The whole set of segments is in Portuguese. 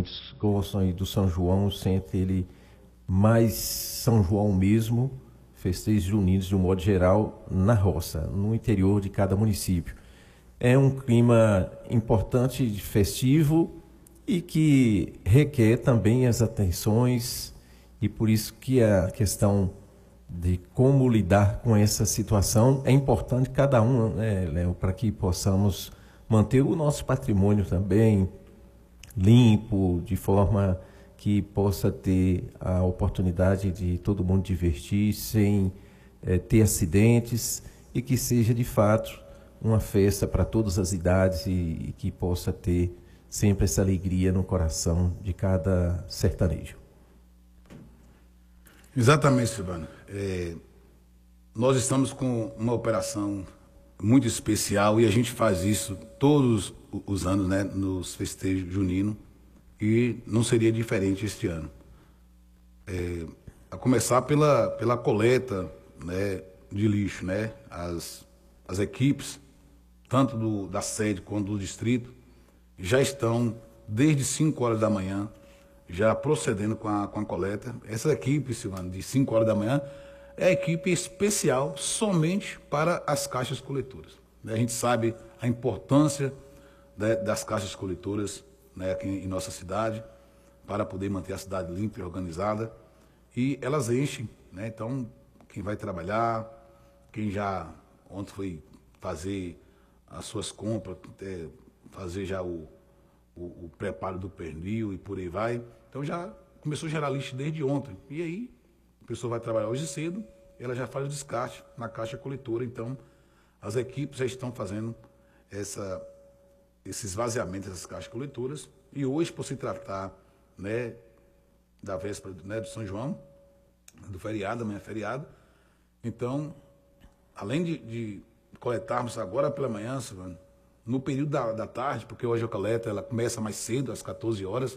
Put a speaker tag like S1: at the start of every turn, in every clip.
S1: muitos gostam aí do São João, sente ele mais São João mesmo, festejos juninos de um modo geral, na roça, no interior de cada município. É um clima importante, festivo, e que requer também as atenções, e por isso que a questão de como lidar com essa situação é importante cada um, né, Léo, para que possamos manter o nosso patrimônio também limpo, de forma que possa ter a oportunidade de todo mundo divertir sem ter acidentes, e que seja de fato uma festa para todas as idades e que possa ter sempre essa alegria no coração de cada sertanejo.
S2: Exatamente, Silvano. Nós estamos com uma operação muito especial e a gente faz isso todos os anos, né, nos festejos juninos, e não seria diferente este ano. A começar pela coleta, né, de lixo, né, as equipes, tanto da sede quanto do distrito, já estão desde 5 horas da manhã já procedendo com a coleta. Essa equipe, Silvano, de 5 horas da manhã, é a equipe especial somente para as caixas coletoras. A gente sabe a importância, né, das caixas coletoras, né, aqui em nossa cidade, para poder manter a cidade limpa e organizada. E elas enchem, né? Então, quem vai trabalhar, quem já ontem foi fazer as suas compras, fazer já o preparo do pernil e por aí vai. Então já começou a gerar lixo desde ontem. E aí, a pessoa vai trabalhar hoje cedo, ela já faz o descarte na caixa coletora. Então, as equipes já estão fazendo esse esvaziamento dessas caixas coletoras. E hoje, por se tratar, né, da véspera, né, do São João, do feriado, amanhã é feriado, então, além de coletarmos agora pela manhã, Silvano, no período da tarde, porque hoje a coleta ela começa mais cedo, às 14 horas,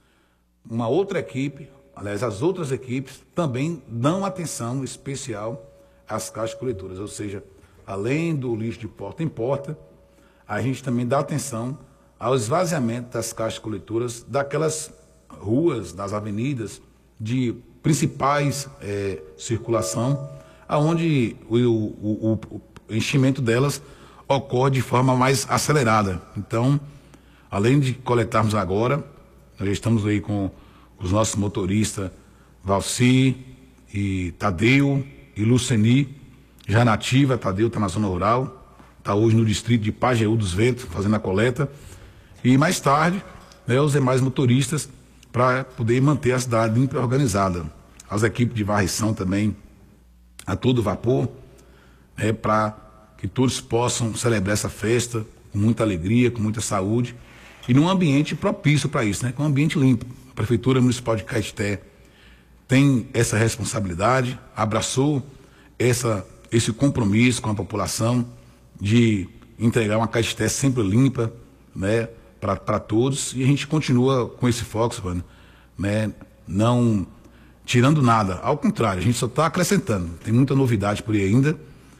S2: uma outra equipe, aliás, as outras equipes também dão atenção especial às caixas coletoras, ou seja, além do lixo de porta em porta, a gente também dá atenção ao esvaziamento das caixas coletoras daquelas ruas, das avenidas de principais circulação, aonde o enchimento delas ocorre de forma mais acelerada. Então, além de coletarmos agora, nós já estamos aí com os nossos motoristas Valci e Tadeu e Luceni, já na ativa. Tadeu está na zona rural, está hoje no distrito de Pajeú dos Ventos, fazendo a coleta. E mais tarde, né, os demais motoristas, para poder manter a cidade limpa e organizada. As equipes de varrição também a todo vapor, né, para que todos possam celebrar essa festa com muita alegria, com muita saúde e num ambiente propício para isso, né, com um ambiente limpo. A Prefeitura Municipal de Caetité tem essa responsabilidade, abraçou esse compromisso com a população de entregar uma Caetité sempre limpa, né, para todos, e a gente continua com esse foco, né, não tirando nada, ao contrário, a gente só está acrescentando. Tem muita novidade por aí ainda,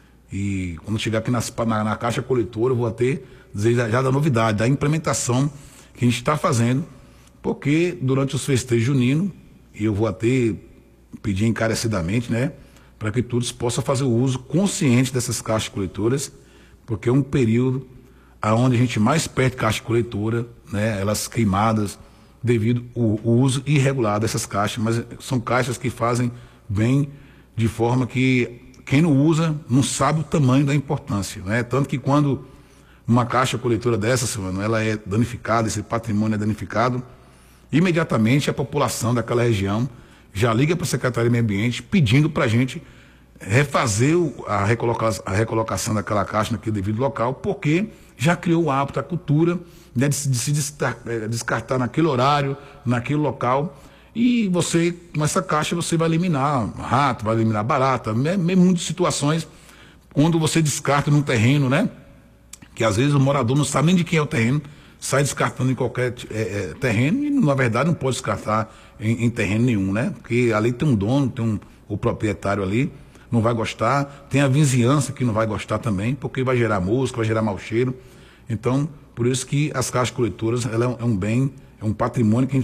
S2: e quando chegar aqui na caixa coletora, eu vou ter dizer já da novidade, da implementação que a gente está fazendo, porque durante os festejos juninos, eu vou até pedir encarecidamente, né, para que todos possam fazer o uso consciente dessas caixas coletoras, porque é um período onde a gente mais perde caixa coletora, né, elas queimadas, devido ao uso irregular dessas caixas, mas são caixas que fazem bem de forma que quem não usa não sabe o tamanho da importância, né? Tanto que quando uma caixa coletora dessa, Silvano, ela é danificada, esse patrimônio é danificado, imediatamente a população daquela região já liga para a Secretaria de Meio Ambiente pedindo para a gente refazer a recolocação daquela caixa naquele devido local, porque já criou o hábito, a cultura, né, de se descartar naquele horário, naquele local. E você, com essa caixa, você vai eliminar rato, vai eliminar barata, mesmo muitas situações, quando você descarta num terreno, né, que às vezes o morador não sabe nem de quem é o terreno, sai descartando em qualquer terreno, e na verdade não pode descartar em terreno nenhum, né, porque ali tem um dono, tem o proprietário ali, não vai gostar, tem a vizinhança que não vai gostar também, porque vai gerar mosca, vai gerar mau cheiro. Então, por isso que as caixas coletoras, ela é um bem, é um patrimônio que a gente